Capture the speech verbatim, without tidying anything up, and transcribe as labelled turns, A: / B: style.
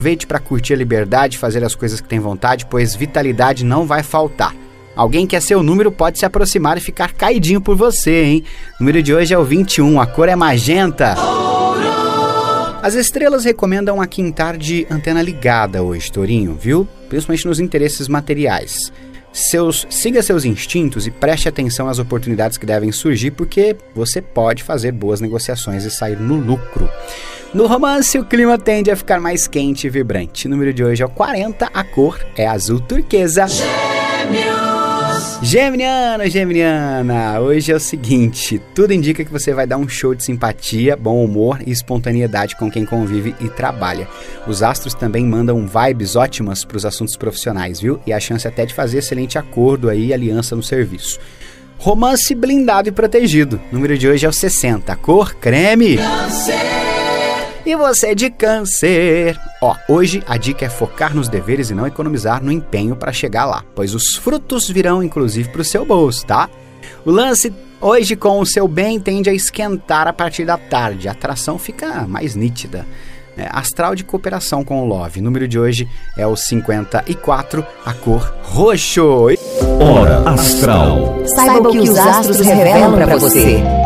A: Aproveite para curtir a liberdade, fazer as coisas que tem vontade, pois vitalidade não vai faltar. Alguém que é seu número pode se aproximar e ficar caidinho por você, hein? O número de hoje é o vinte e um, a cor é magenta. As estrelas recomendam uma quintar de antena ligada hoje, Tourinho, viu? Principalmente nos interesses materiais. Seus, siga seus instintos e preste atenção às oportunidades que devem surgir, porque você pode fazer boas negociações e sair no lucro. No romance, o clima tende a ficar mais quente e vibrante. O número de hoje é o quarenta, a cor é azul turquesa. Geminiano, Geminiana, hoje é o seguinte, tudo indica que você vai dar um show de simpatia, bom humor e espontaneidade com quem convive e trabalha. Os astros também mandam vibes ótimas para os assuntos profissionais, viu? E a chance até de fazer excelente acordo aí e aliança no serviço. Romance blindado e protegido. O número de hoje é o sessenta, cor creme. E você é de Câncer. Ó, hoje a dica é focar nos deveres e não economizar no empenho para chegar lá, pois os frutos virão inclusive para o seu bolso, tá? O lance hoje com o seu bem tende a esquentar a partir da tarde, a atração fica mais nítida. É, astral de cooperação com o Love. O número de hoje é o cinquenta e quatro, a cor roxo.
B: Hora Astral.
C: Saiba o que os astros revelam para você.